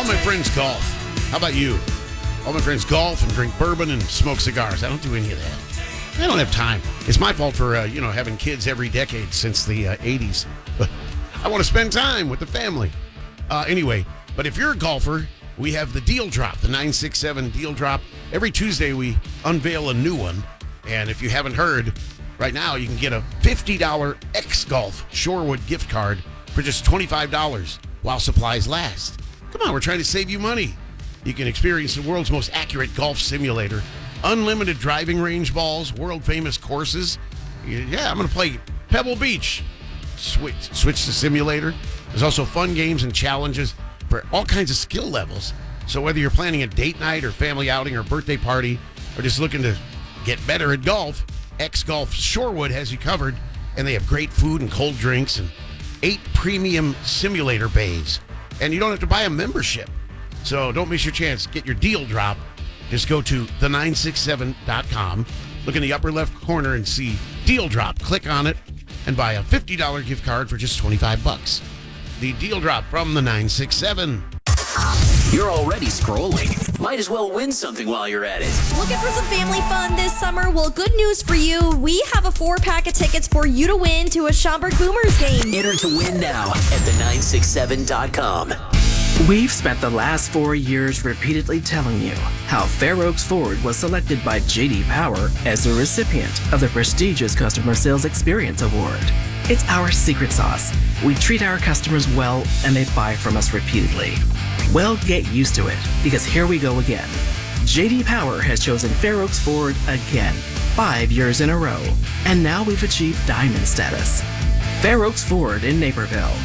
All my friends golf. How about you? All my friends golf and drink bourbon and smoke cigars. I don't do any of that. I don't have time. It's my fault for, having kids every decade since the 80s. But I want to spend time with the family. Anyway, but if you're a golfer, we have the Deal Drop, the 967 Deal Drop. Every Tuesday, we unveil a new one. And if you haven't heard, right now you can get a $50 X-Golf Shorewood gift card for just $25 while supplies last. Come on, we're trying to save you money. You can experience the world's most accurate golf simulator, unlimited driving range balls, world-famous courses. Yeah, I'm going to play Pebble Beach. Switch to simulator. There's also fun games and challenges for all kinds of skill levels. So whether you're planning a date night or family outing or birthday party or just looking to get better at golf, X-Golf Shorewood has you covered, and they have great food and cold drinks and 8 premium simulator bays. And you don't have to buy a membership. So don't miss your chance. Get your Deal Drop. Just go to the967.com. Look in the upper left corner and see Deal Drop. Click on it and buy a $50 gift card for just $25. The Deal Drop from the 967. You're already scrolling. Might as well win something while you're at it. Looking for some family fun this summer? Well, good news for you. We have a 4-pack of tickets for you to win to a Schaumburg Boomers game. Enter to win now at the967.com. We've spent the last 4 years repeatedly telling you how Fair Oaks Ford was selected by J.D. Power as the recipient of the prestigious Customer Sales Experience Award. It's our secret sauce. We treat our customers well, and they buy from us repeatedly. Well, get used to it, because here we go again. J.D. Power has chosen Fair Oaks Ford again, 5 years in a row, and now we've achieved diamond status. Fair Oaks Ford in Naperville.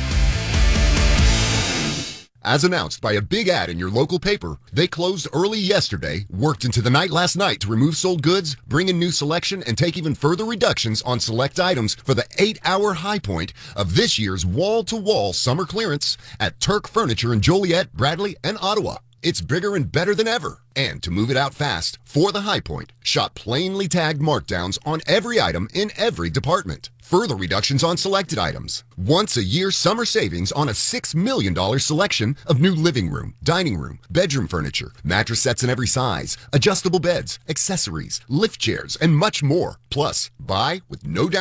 As announced by a big ad in your local paper, they closed early yesterday, worked into the night last night to remove sold goods, bring in new selection, and take even further reductions on select items for the 8-hour high point of this year's wall-to-wall summer clearance at Turk Furniture in Joliet, Bradley, and Ottawa. It's bigger and better than ever. And to move it out fast, for the high point, shop plainly tagged markdowns on every item in every department. Further reductions on selected items. Once a year summer savings on a $6 million selection of new living room, dining room, bedroom furniture, mattress sets in every size, adjustable beds, accessories, lift chairs, and much more. Plus, buy with no down